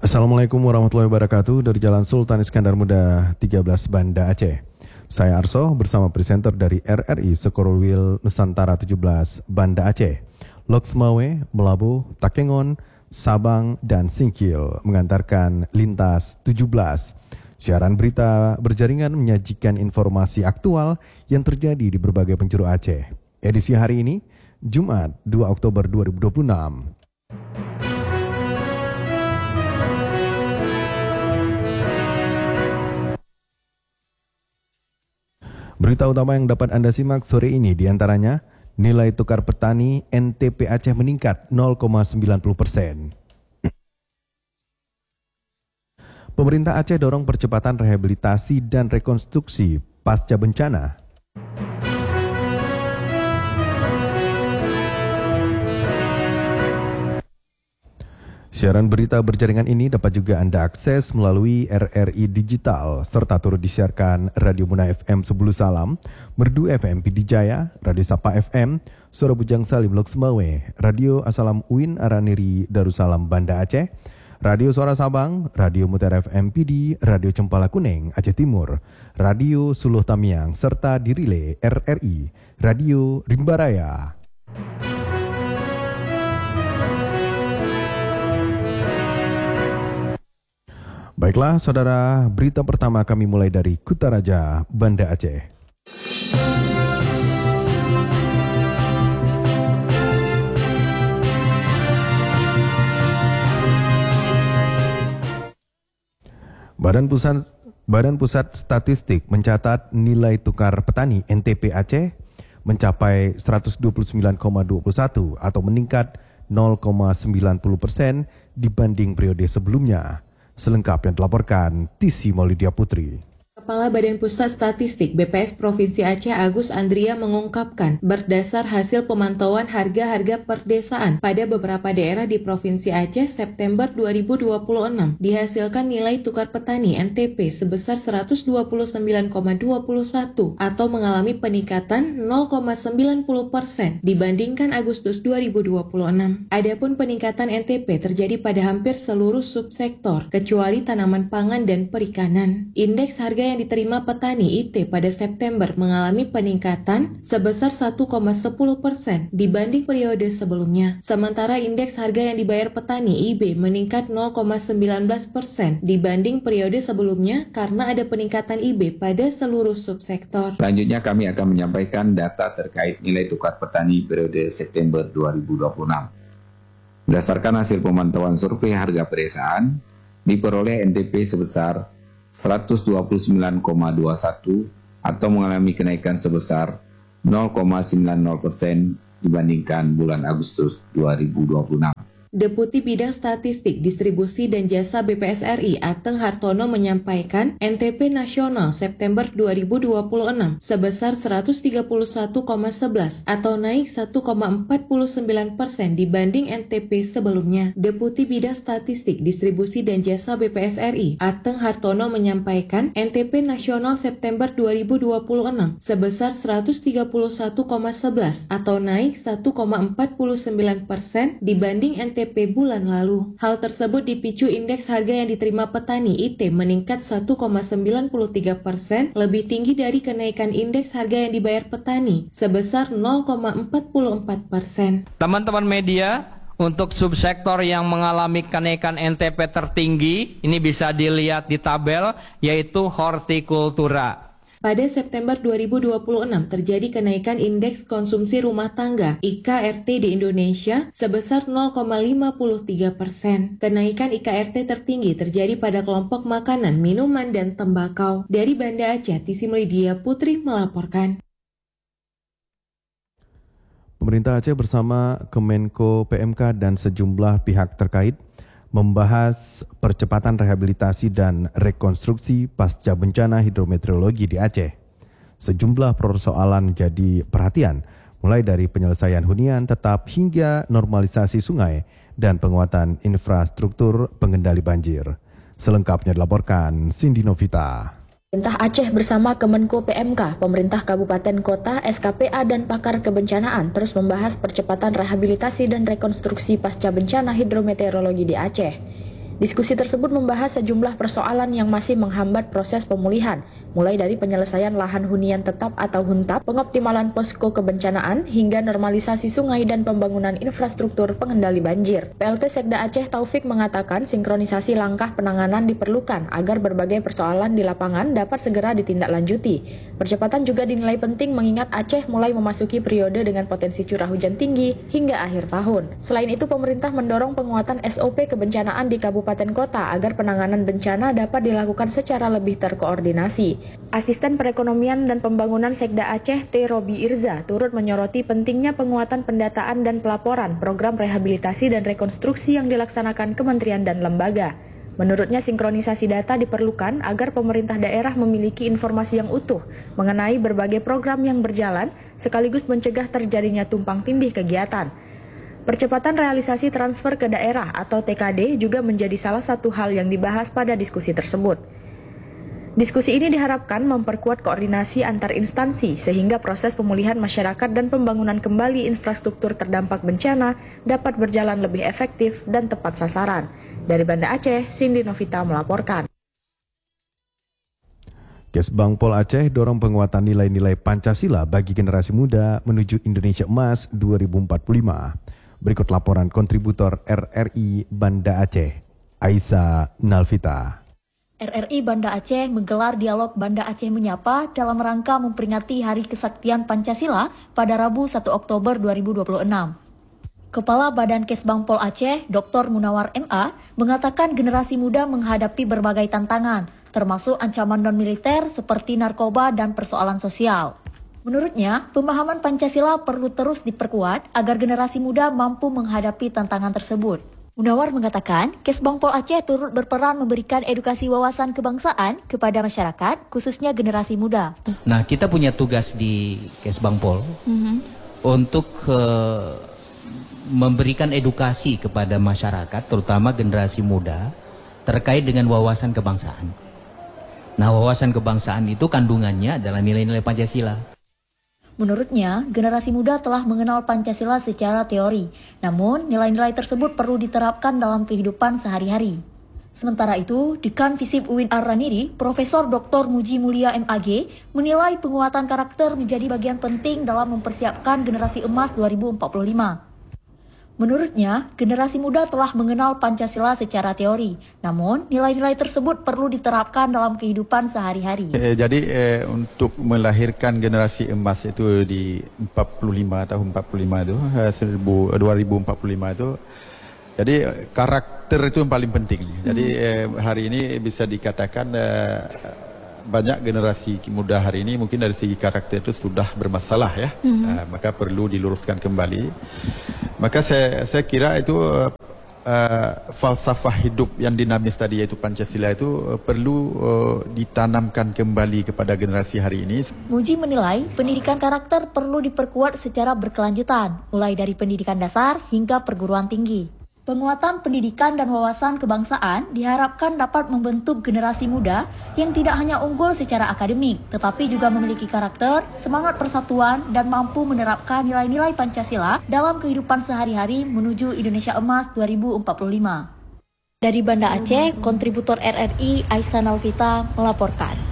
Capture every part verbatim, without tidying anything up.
Assalamualaikum warahmatullahi wabarakatuh dari Jalan Sultan Iskandar Muda tiga belas Banda Aceh. Saya Arso bersama presenter dari R R I Sekorowil Nusantara tujuh belas Banda Aceh. Loksmawe, Melabu, Takengon, Sabang, dan Singkil mengantarkan Lintas tujuh belas. Siaran berita berjaringan menyajikan informasi aktual yang terjadi di berbagai penjuru Aceh. Edisi hari ini, Jumat dua Oktober dua ribu dua puluh enam. Berita utama yang dapat Anda simak sore ini diantaranya, nilai tukar petani N T P Aceh meningkat nol koma sembilan puluh persen. Pemerintah Aceh dorong percepatan rehabilitasi dan rekonstruksi pasca bencana. Siaran berita berjaringan ini dapat juga Anda akses melalui R R I Digital, serta turut disiarkan Radio Muna F M Sebulu Salam, Merdu F M Pidi Jaya, Radio Sapa F M, Suara Bujang Salim Loksmawe, Radio Asalam Uin Araniri Darussalam Banda Aceh, Radio Suara Sabang, Radio Mutiara F M Pidi, Radio Cempala Kuning Aceh Timur, Radio Suluh Tamiang, serta dirile R R I, Radio Rimbaraya. Baiklah, saudara, berita pertama kami mulai dari Kutaraja, Banda Aceh. Badan Pusat Badan Pusat Statistik mencatat nilai tukar petani N T P Aceh mencapai seratus dua puluh sembilan koma dua satu atau meningkat nol koma sembilan puluh persen dibanding periode sebelumnya. Selengkapnya dilaporkan Tisi Maulidia Putri. Kepala Badan Pusat Statistik B P S Provinsi Aceh Agus Andria mengungkapkan berdasar hasil pemantauan harga-harga perdesaan pada beberapa daerah di Provinsi Aceh September dua ribu dua puluh enam dihasilkan nilai tukar petani N T P sebesar seratus dua puluh sembilan koma dua satu atau mengalami peningkatan nol koma sembilan puluh persen dibandingkan Agustus dua ribu dua puluh enam. Adapun peningkatan N T P terjadi pada hampir seluruh subsektor kecuali tanaman pangan dan perikanan. Indeks harga yang diterima petani I T pada September mengalami peningkatan sebesar satu koma sepuluh persen dibanding periode sebelumnya. Sementara indeks harga yang dibayar petani I B meningkat nol koma sembilan belas persen dibanding periode sebelumnya karena ada peningkatan I B pada seluruh subsektor. Selanjutnya kami akan menyampaikan data terkait nilai tukar petani periode September dua ribu dua puluh enam. Berdasarkan hasil pemantauan survei harga pedesaan, diperoleh N T P sebesar seratus dua puluh sembilan koma dua satu atau mengalami kenaikan sebesar nol koma sembilan nol persen dibandingkan bulan Agustus dua ribu dua puluh enam. Deputi Bidang Statistik, Distribusi dan Jasa B P S R I Ateng Hartono menyampaikan N T P nasional September dua ribu dua puluh enam sebesar seratus tiga puluh satu koma sebelas atau naik satu koma empat sembilan persen dibanding N T P sebelumnya. Deputi Bidang Statistik, Distribusi dan Jasa B P S R I Ateng Hartono menyampaikan N T P nasional September dua ribu dua puluh enam sebesar seratus tiga puluh satu koma sebelas atau naik satu koma empat sembilan persen dibanding N T P bulan lalu. Hal tersebut dipicu indeks harga yang diterima petani I T meningkat satu koma sembilan tiga persen lebih tinggi dari kenaikan indeks harga yang dibayar petani sebesar nol koma empat empat persen. Teman-teman media, untuk subsektor yang mengalami kenaikan N T P tertinggi, ini bisa dilihat di tabel, yaitu hortikultura. Pada September dua ribu dua puluh enam terjadi kenaikan indeks konsumsi rumah tangga I K R T di Indonesia sebesar nol koma lima tiga persen. Kenaikan I K R T tertinggi terjadi pada kelompok makanan, minuman, dan tembakau. Dari Banda Aceh, Tisi Maulidia Putri melaporkan. Pemerintah Aceh bersama Kemenko P M K dan sejumlah pihak terkait membahas percepatan rehabilitasi dan rekonstruksi pasca bencana hidrometeorologi di Aceh. Sejumlah persoalan jadi perhatian, mulai dari penyelesaian hunian tetap hingga normalisasi sungai dan penguatan infrastruktur pengendali banjir. Selengkapnya dilaporkan Cindy Novita. Pemerintah Aceh bersama Kemenko P M K, pemerintah kabupaten kota, S K P A, dan pakar kebencanaan terus membahas percepatan rehabilitasi dan rekonstruksi pasca bencana hidrometeorologi di Aceh. Diskusi tersebut membahas sejumlah persoalan yang masih menghambat proses pemulihan, mulai dari penyelesaian lahan hunian tetap atau huntap, pengoptimalan posko kebencanaan, hingga normalisasi sungai dan pembangunan infrastruktur pengendali banjir. P L T Sekda Aceh Taufik mengatakan sinkronisasi langkah penanganan diperlukan agar berbagai persoalan di lapangan dapat segera ditindaklanjuti. Percepatan juga dinilai penting mengingat Aceh mulai memasuki periode dengan potensi curah hujan tinggi hingga akhir tahun. Selain itu, pemerintah mendorong penguatan S O P kebencanaan di kabupaten kota agar penanganan bencana dapat dilakukan secara lebih terkoordinasi. Asisten Perekonomian dan Pembangunan Sekda Aceh T. Robi Irza turut menyoroti pentingnya penguatan pendataan dan pelaporan program rehabilitasi dan rekonstruksi yang dilaksanakan kementerian dan lembaga. Menurutnya, sinkronisasi data diperlukan agar pemerintah daerah memiliki informasi yang utuh mengenai berbagai program yang berjalan, sekaligus mencegah terjadinya tumpang tindih kegiatan. Percepatan realisasi transfer ke daerah atau T K D juga menjadi salah satu hal yang dibahas pada diskusi tersebut. Diskusi ini diharapkan memperkuat koordinasi antar instansi sehingga proses pemulihan masyarakat dan pembangunan kembali infrastruktur terdampak bencana dapat berjalan lebih efektif dan tepat sasaran. Dari Banda Aceh, Cindy Novita melaporkan. Kesbangpol Aceh dorong penguatan nilai-nilai Pancasila bagi generasi muda menuju Indonesia Emas dua ribu empat puluh lima. Berikut laporan kontributor R R I Banda Aceh, Aisyah Nalvita. R R I Banda Aceh menggelar dialog Banda Aceh Menyapa dalam rangka memperingati Hari Kesaktian Pancasila pada Rabu satu Oktober dua ribu dua puluh enam. Kepala Badan Kesbangpol Aceh, Doktor Munawar M A, mengatakan generasi muda menghadapi berbagai tantangan, termasuk ancaman non-militer seperti narkoba dan persoalan sosial. Menurutnya, pemahaman Pancasila perlu terus diperkuat agar generasi muda mampu menghadapi tantangan tersebut. Munawar mengatakan, Kesbangpol Aceh turut berperan memberikan edukasi wawasan kebangsaan kepada masyarakat, khususnya generasi muda. Nah, kita punya tugas di Kesbangpol mm-hmm. untuk uh, memberikan edukasi kepada masyarakat, terutama generasi muda, terkait dengan wawasan kebangsaan. Nah, wawasan kebangsaan itu kandungannya adalah nilai-nilai Pancasila. Menurutnya, generasi muda telah mengenal Pancasila secara teori, namun nilai-nilai tersebut perlu diterapkan dalam kehidupan sehari-hari. Sementara itu, Dekan Visip U I N Ar-Raniri, Profesor Doktor Muji Mulia M A G, menilai penguatan karakter menjadi bagian penting dalam mempersiapkan generasi emas dua ribu empat puluh lima. Menurutnya, generasi muda telah mengenal Pancasila secara teori, namun nilai-nilai tersebut perlu diterapkan dalam kehidupan sehari-hari. Eh, jadi eh, untuk melahirkan generasi emas itu di empat puluh lima tahun empat puluh lima itu, eh, dua ribu empat puluh lima itu, jadi karakter itu yang paling penting. Jadi eh, hari ini bisa dikatakan eh, banyak generasi muda hari ini mungkin dari segi karakter itu sudah bermasalah ya, mm-hmm. uh, maka perlu diluruskan kembali. Maka saya saya kira itu uh, uh, falsafah hidup yang dinamis tadi yaitu Pancasila itu uh, perlu uh, ditanamkan kembali kepada generasi hari ini. Muji menilai pendidikan karakter perlu diperkuat secara berkelanjutan, mulai dari pendidikan dasar hingga perguruan tinggi. Penguatan pendidikan dan wawasan kebangsaan diharapkan dapat membentuk generasi muda yang tidak hanya unggul secara akademik, tetapi juga memiliki karakter, semangat persatuan, dan mampu menerapkan nilai-nilai Pancasila dalam kehidupan sehari-hari menuju Indonesia Emas dua ribu empat puluh lima. Dari Banda Aceh, kontributor R R I Aisyah Nalvita melaporkan.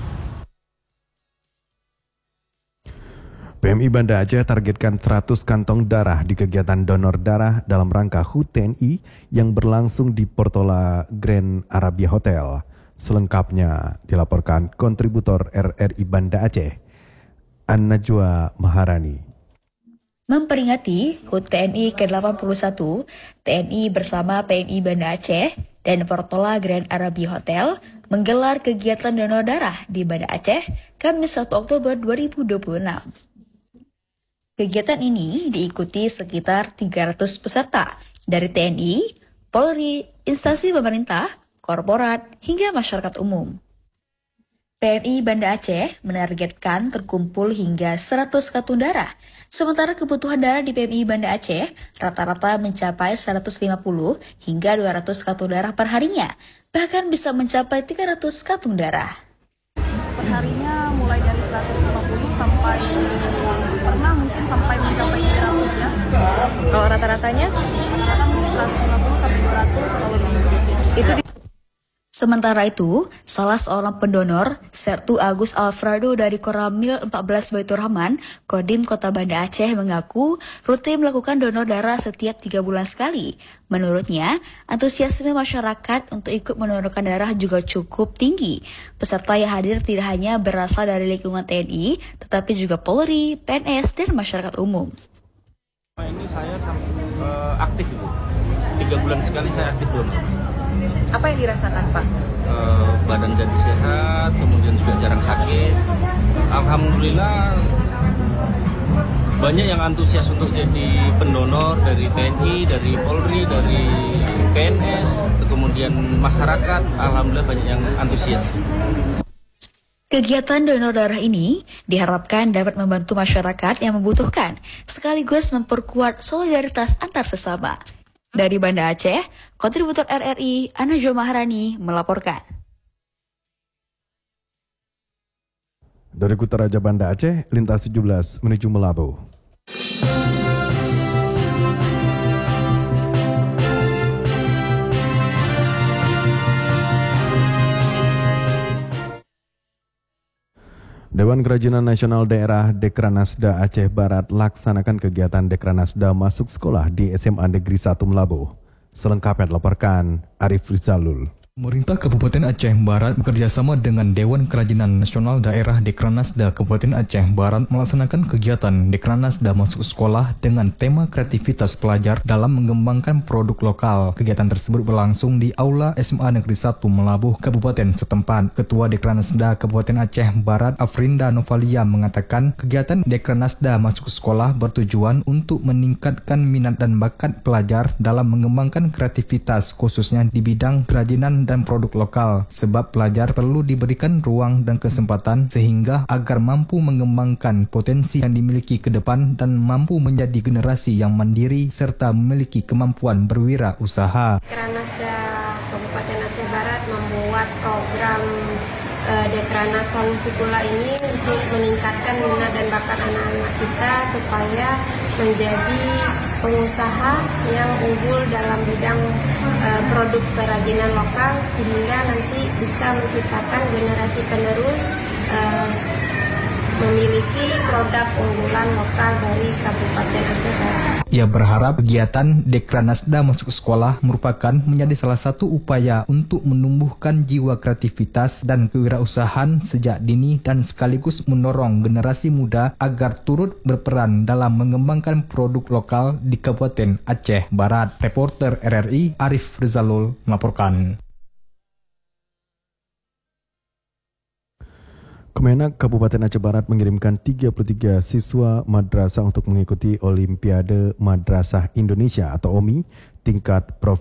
P M I Banda Aceh targetkan seratus kantong darah di kegiatan donor darah dalam rangka H U T T N I yang berlangsung di Portola Grand Arabia Hotel. Selengkapnya dilaporkan kontributor R R I Banda Aceh, An-Najwa Maharani. Memperingati H U T T N I ke delapan puluh satu, T N I bersama P M I Banda Aceh dan Portola Grand Arabia Hotel menggelar kegiatan donor darah di Banda Aceh Kamis satu Oktober dua ribu dua puluh enam. Kegiatan ini diikuti sekitar tiga ratus peserta dari T N I, Polri, instansi pemerintah, korporat, hingga masyarakat umum. P M I Banda Aceh menargetkan terkumpul hingga seratus kartu darah, sementara kebutuhan darah di P M I Banda Aceh rata-rata mencapai seratus lima puluh hingga dua ratus kartu darah per harinya, bahkan bisa mencapai tiga ratus kartu darah. Perharinya mulai dari seratus lima puluh sampai pernah mungkin sampai mencapai tiga ratus ya. Kalau rata-ratanya? Rata-rata mungkin seratus lima puluh sampai dua ratus kalau lebih sedikit. Itu di Sementara itu, salah seorang pendonor, Sertu Agus Alfredo dari Koramil empat belas Baitur Rahman, Kodim Kota Banda Aceh mengaku rutin melakukan donor darah setiap tiga bulan sekali. Menurutnya, antusiasme masyarakat untuk ikut mendonorkan darah juga cukup tinggi. Peserta yang hadir tidak hanya berasal dari lingkungan T N I, tetapi juga Polri, P N S, dan masyarakat umum. Ini saya uh, aktif Ibu, tiga bulan sekali saya aktif donor. Apa yang dirasakan Pak? Uh, badan jadi sehat, kemudian juga jarang sakit. Alhamdulillah banyak yang antusias untuk jadi pendonor dari T N I, dari Polri, dari P N S, kemudian masyarakat. Alhamdulillah banyak yang antusias. Kegiatan donor darah ini diharapkan dapat membantu masyarakat yang membutuhkan, sekaligus memperkuat solidaritas antar sesama. Dari Banda Aceh, kontributor R R I, Anajo Maharani, melaporkan. Dari Kutaraja Banda Aceh, lintas tujuh belas menuju Melabu. Dewan Kerajinan Nasional Daerah Dekranasda Aceh Barat laksanakan kegiatan Dekranasda masuk sekolah di S M A Negeri satu Melabu. Selengkapnya dilaporkan Arif Rizalul. Pemerintah Kabupaten Aceh Barat bekerjasama dengan Dewan Kerajinan Nasional Daerah Dekranasda Kabupaten Aceh Barat melaksanakan kegiatan Dekranasda masuk sekolah dengan tema kreativitas pelajar dalam mengembangkan produk lokal. Kegiatan tersebut berlangsung di Aula S M A Negeri satu Melabuh Kabupaten setempat. Ketua Dekranasda Kabupaten Aceh Barat Afrinda Novalia mengatakan kegiatan Dekranasda masuk sekolah bertujuan untuk meningkatkan minat dan bakat pelajar dalam mengembangkan kreativitas khususnya di bidang kerajinan dan produk lokal, sebab pelajar perlu diberikan ruang dan kesempatan sehingga agar mampu mengembangkan potensi yang dimiliki ke depan dan mampu menjadi generasi yang mandiri serta memiliki kemampuan berwirausaha. Dekranasda Kabupaten Aceh Barat membuat program uh, Dekranasan Sikula ini untuk meningkatkan minat dan bakat anak-anak kita supaya menjadi pengusaha yang unggul dalam bidang uh, produk kerajinan lokal sehingga nanti bisa menciptakan generasi penerus uh, memiliki produk unggulan lokal dari Kabupaten Aceh Barat. Ia berharap kegiatan Dekranasda masuk sekolah merupakan menjadi salah satu upaya untuk menumbuhkan jiwa kreativitas dan kewirausahaan sejak dini dan sekaligus mendorong generasi muda agar turut berperan dalam mengembangkan produk lokal di Kabupaten Aceh Barat. Reporter R R I Arif Rizalul melaporkan. Kemenak Kabupaten Aceh Barat mengirimkan tiga puluh tiga siswa madrasah untuk mengikuti Olimpiade Madrasah Indonesia atau O M I tingkat provinsi.